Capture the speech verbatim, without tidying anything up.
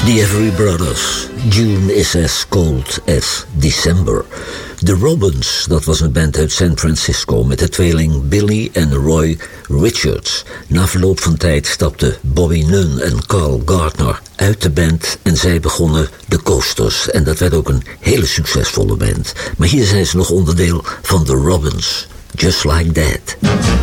The Every Brothers. June is as cold as December. The Robins, dat was een band uit San Francisco met de tweeling Billy en Roy Richards. Na verloop van tijd stapten Bobby Nunn en Carl Gardner uit de band en zij begonnen The Coasters. En dat werd ook een hele succesvolle band. Maar hier zijn ze nog onderdeel van The Robins. Just like that.